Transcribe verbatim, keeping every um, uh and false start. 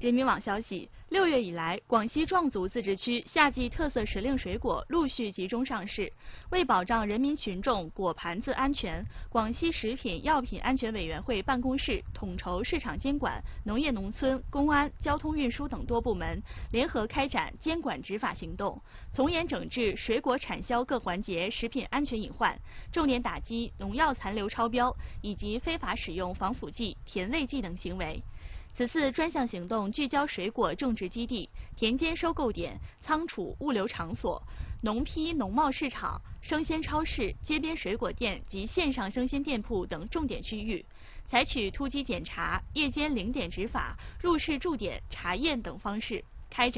人民网消息，六月以来，广西壮族自治区夏季特色时令水果陆续集中上市。为保障人民群众果盘子安全，广西食品药品安全委员会办公室统筹市场监管、农业农村、公安、交通运输等多部门，联合开展监管执法行动，从严整治水果产销各环节食品安全隐患，重点打击农药残留超标以及非法使用防腐剂、甜味剂等行为。此次专项行动聚焦水果种植基地、田间收购点、仓储物流场所、农批农贸市场、生鲜超市、街边水果店及线上生鲜店铺等重点区域，采取突击检查、夜间零点执法、入室驻点、查验等方式，